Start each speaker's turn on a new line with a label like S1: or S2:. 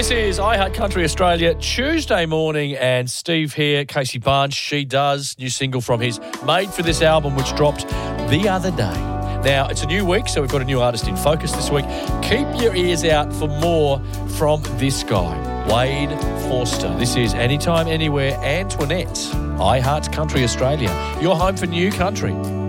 S1: This is I Heart Country Australia, Tuesday morning, and Steve here, Casey Barnes, She Does, new single from his Made for This album, which dropped the other day. Now, it's a new week, so we've got a new artist in focus this week. Keep your ears out for more from this guy, Wade Forster. This is Anytime, Anywhere, Antoinette. I Heart Country Australia, your home for new country.